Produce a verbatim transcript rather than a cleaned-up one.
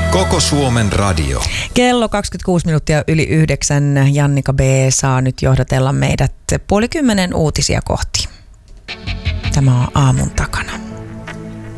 Koko Suomen radio. Kello kaksikymmentäkuusi minuuttia yli yhdeksän. Jannika B. saa nyt johdatella meidät puoli kymmenen uutisia kohti. Tämä on aamun takana.